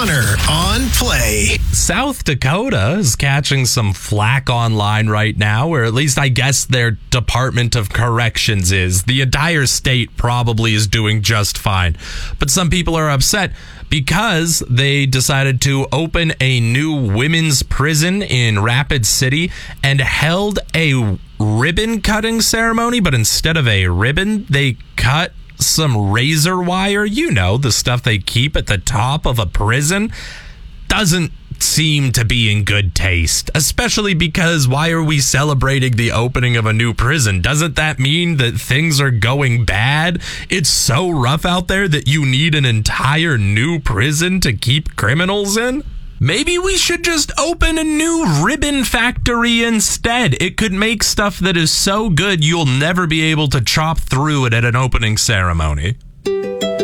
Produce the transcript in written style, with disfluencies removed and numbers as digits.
Connor on Play. South Dakota is catching some flack online right now, or at least I guess their Department of Corrections is. The entire state probably is doing just fine. But some people are upset because they decided to open a new women's prison in Rapid City and held a ribbon cutting ceremony, but instead of a ribbon, they cut some razor wire. You know, the stuff they keep at the top of a prison. Doesn't seem to be in good taste, especially because why are we celebrating the opening of a new prison? Doesn't that mean that things are going bad? It's so rough out there that you need an entire new prison to keep criminals in? Maybe we should just open a new ribbon factory instead. It could make stuff that is so good you'll never be able to chop through it at an opening ceremony.